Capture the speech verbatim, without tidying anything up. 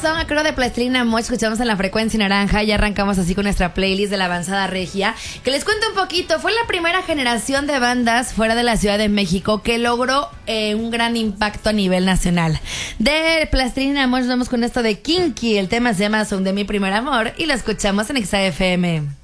regreso, me acuerdo de Plastilina Mosh, escuchamos en la frecuencia naranja y arrancamos así con nuestra playlist de la avanzada regia. Que les cuento un poquito, fue la primera generación de bandas fuera de la Ciudad de México que logró eh, un gran impacto a nivel nacional. De Plastilina Mosh vamos con esto de Kinky, el tema se llama Son de mi primer amor y lo escuchamos en Exa F M.